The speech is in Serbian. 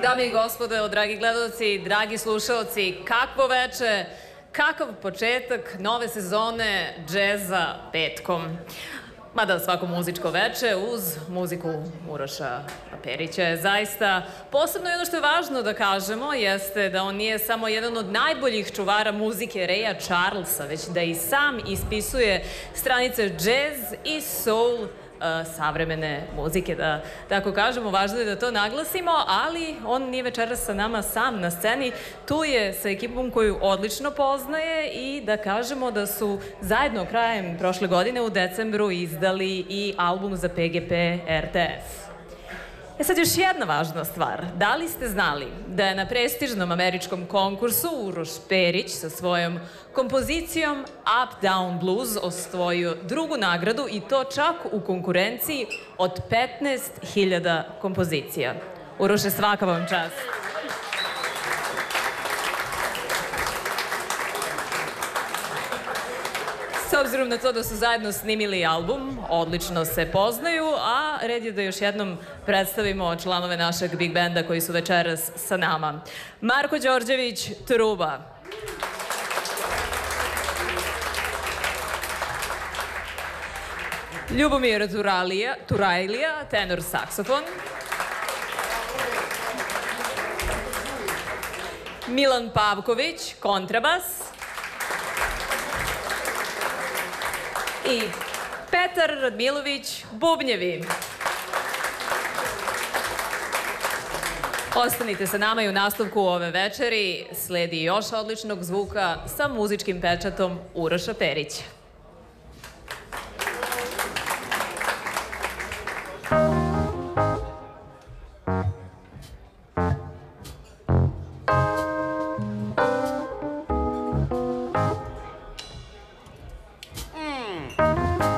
Dame i gospodo, dragi gledalci, dragi slušalci, kakvo veče, kakav početak nove sezone džeza petkom. Mada svako muzičko veče uz muziku Uroša Perića je zaista posebno. I ono što je važno da kažemo jeste da on nije samo jedan od najboljih čuvara muzike Raya Charlesa, već da i sam ispisuje stranice džez i soul savremene muzike, da tako kažemo. Važno je da to naglasimo, ali on nije večeras sa nama sam na sceni. Tu je sa ekipom koju odlično poznaje i da kažemo da su zajedno krajem prošle godine u decembru izdali i album za PGP RTS. Sad još jedna važna stvar. Da li ste znali da je na prestižnom američkom konkursu Uroš Perić sa svojom kompozicijom Up Down Blues osvojio drugu nagradu i to čak u konkurenciji od 15.000 kompozicija? Uroše, svaka vam čast. S obzirom na to da su zajedno snimili album, odlično se poznaju, a red je da još jednom predstavimo članove našeg big benda koji su večeras sa nama. Marko Đorđević, truba. Ljubomir Turajlija, tenor saksofon. Milan Pavković, kontrabas. I Petar Radmilović, bubnjevi. Ostanite sa nama i u nastavku ove večeri sledi još odličnog zvuka sa muzičkim pečatom Uroša Perića.